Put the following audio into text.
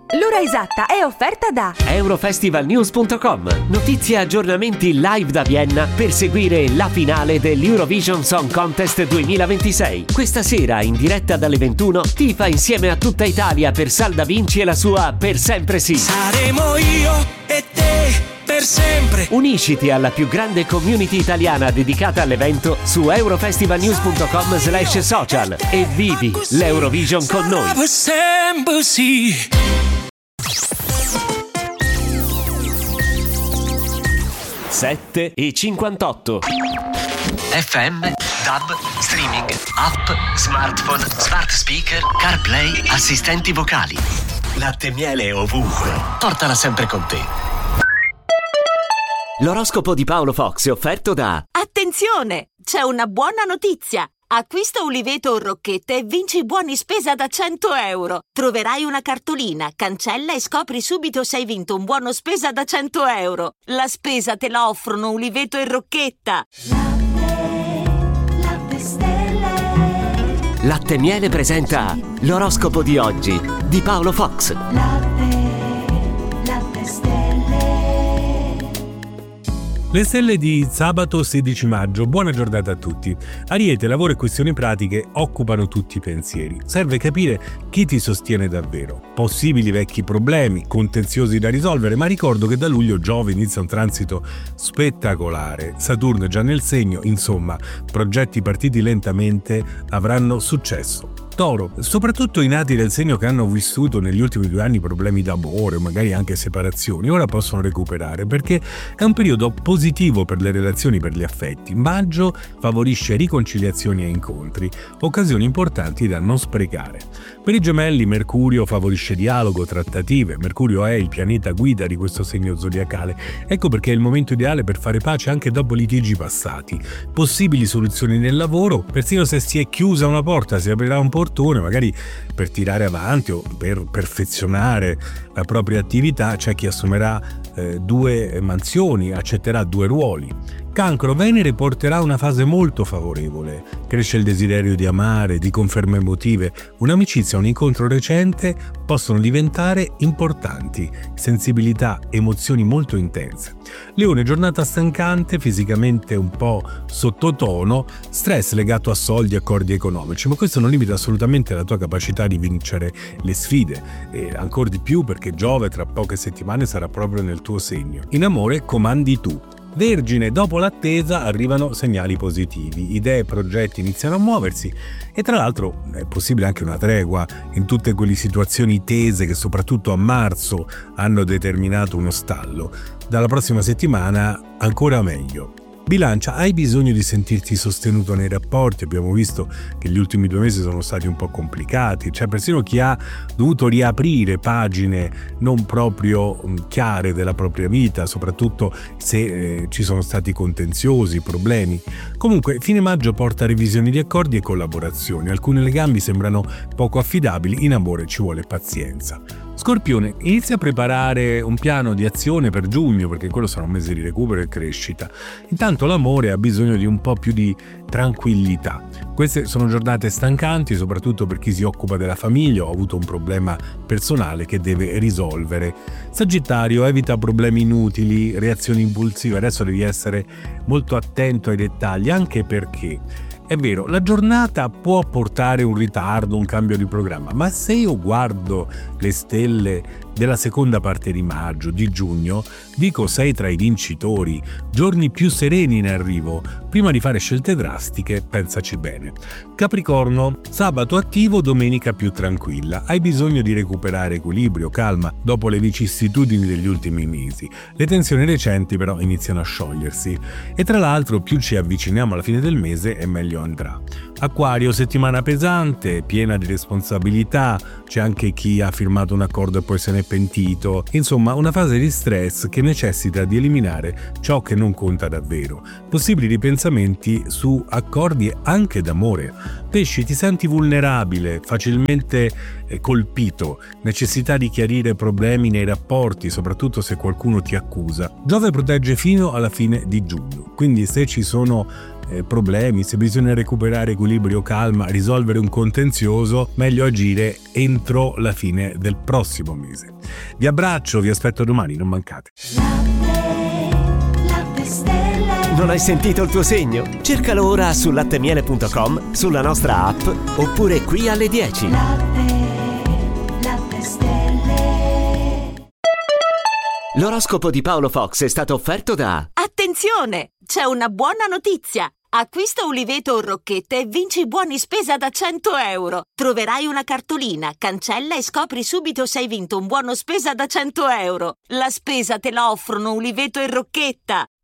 L'ora esatta è offerta da Eurofestivalnews.com. Notizie e aggiornamenti live da Vienna per seguire la finale dell'Eurovision Song Contest 2026. Questa sera, in diretta dalle 21, tifa insieme a tutta Italia per Salda Vinci e la sua Per Sempre Sì. Saremo io e te per sempre. Unisciti alla più grande community italiana dedicata all'evento su eurofestivalnews.com/social e vivi l'Eurovision con noi. Per sempre sì. Sette e 58. FM, DAB, streaming, app, smartphone, smart speaker, CarPlay, assistenti vocali. Latte e miele ovunque. Portala sempre con te. L'oroscopo di Paolo Fox è offerto da... Attenzione! C'è una buona notizia! Acquista Uliveto o Rocchette e vinci buoni spesa da 100 euro. Troverai una cartolina, cancella e scopri subito se hai vinto un buono spesa da 100 euro. La spesa te la offrono Uliveto e Rocchetta. Latte stelle. Latte e Miele presenta l'oroscopo di oggi di Paolo Fox. Latte stelle. Le stelle di sabato 16 maggio, buona giornata a tutti. Ariete, lavoro e questioni pratiche occupano tutti i pensieri. Serve capire chi ti sostiene davvero. Possibili vecchi problemi, contenziosi da risolvere, ma ricordo che da luglio Giove inizia un transito spettacolare. Saturno è già nel segno, insomma, progetti partiti lentamente avranno successo. Toro, soprattutto i nati del segno che hanno vissuto negli ultimi 2 anni problemi d'amore o magari anche separazioni, ora possono recuperare perché è un periodo positivo per le relazioni, per gli affetti. Maggio favorisce riconciliazioni e incontri, occasioni importanti da non sprecare. Per i gemelli Mercurio favorisce dialogo, trattative. Mercurio è il pianeta guida di questo segno zodiacale. Ecco perché è il momento ideale per fare pace anche dopo litigi passati. Possibili soluzioni nel lavoro, persino se si è chiusa una porta, si aprirà un portone, magari per tirare avanti o per perfezionare la propria attività. C'è chi assumerà 2 mansioni, accetterà 2 ruoli. Cancro, Venere porterà una fase molto favorevole. Cresce il desiderio di amare, di conferme emotive. Un'amicizia, un incontro recente possono diventare importanti. Sensibilità, emozioni molto intense. Leone, giornata stancante, fisicamente un po' sottotono, stress legato a soldi e accordi economici, ma questo non limita assolutamente la tua capacità di vincere le sfide, e ancora di più perché Giove tra poche settimane sarà proprio nel tuo segno. In amore comandi tu. Vergine, dopo l'attesa arrivano segnali positivi, idee e progetti iniziano a muoversi e tra l'altro è possibile anche una tregua in tutte quelle situazioni tese che soprattutto a marzo hanno determinato uno stallo. Dalla prossima settimana ancora meglio. Bilancia, hai bisogno di sentirti sostenuto nei rapporti. Abbiamo visto che gli ultimi 2 mesi sono stati un po' complicati, c'è persino chi ha dovuto riaprire pagine non proprio chiare della propria vita, soprattutto se ci sono stati contenziosi, problemi. Comunque fine maggio porta a revisioni di accordi e collaborazioni, alcuni legami sembrano poco affidabili, in amore ci vuole pazienza. Scorpione, inizia a preparare un piano di azione per giugno, perché quello sarà un mese di recupero e crescita. Intanto l'amore ha bisogno di un po' più di tranquillità. Queste sono giornate stancanti, soprattutto per chi si occupa della famiglia o ha avuto un problema personale che deve risolvere. Sagittario, evita problemi inutili, reazioni impulsive. Adesso devi essere molto attento ai dettagli, anche perché è vero, la giornata può portare un ritardo, un cambio di programma, ma se io guardo le stelle della seconda parte di maggio, di giugno, dico sei tra i vincitori, giorni più sereni in arrivo. Prima di fare scelte drastiche, pensaci bene. Capricorno, sabato attivo, domenica più tranquilla. Hai bisogno di recuperare equilibrio, calma, dopo le vicissitudini degli ultimi mesi. Le tensioni recenti però iniziano a sciogliersi. E tra l'altro, più ci avviciniamo alla fine del mese e meglio andrà. Acquario, settimana pesante, piena di responsabilità, c'è anche chi ha firmato un accordo e poi se n'è pentito. Insomma, una fase di stress che necessita di eliminare ciò che non conta davvero. Possibili ripensamenti su accordi anche d'amore. Pesci, ti senti vulnerabile, facilmente colpito, necessità di chiarire problemi nei rapporti, soprattutto se qualcuno ti accusa. Giove protegge fino alla fine di giugno, quindi se ci sono problemi, se bisogna recuperare equilibrio, calma, risolvere un contenzioso, meglio agire entro la fine del prossimo mese. Vi abbraccio, vi aspetto domani, non mancate. Latte stelle. Non hai sentito il tuo segno? Cercalo ora su lattemiele.com, sulla nostra app oppure qui alle 10. Latte stelle. L'oroscopo di Paolo Fox è stato offerto da... Attenzione! C'è una buona notizia! Acquista uliveto o rocchette e vinci buoni spesa da 100 euro. Troverai una cartolina, cancella e scopri subito se hai vinto un buono spesa da 100 euro. La spesa te la offrono uliveto e rocchetta.